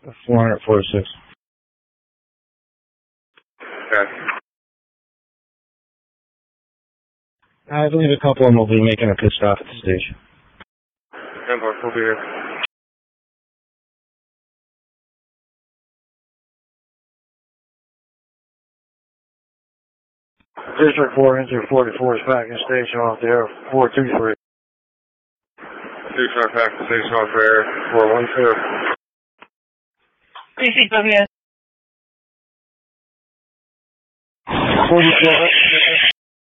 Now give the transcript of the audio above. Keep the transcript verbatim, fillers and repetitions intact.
four hundred forty-six. Okay. I believe a couple of them will be making a pit stop at the station. ten four, we'll be here. District four, Inter forty-four is back in station off the air four two three. Two star back to station off the air four one two. P C W S. forty-four.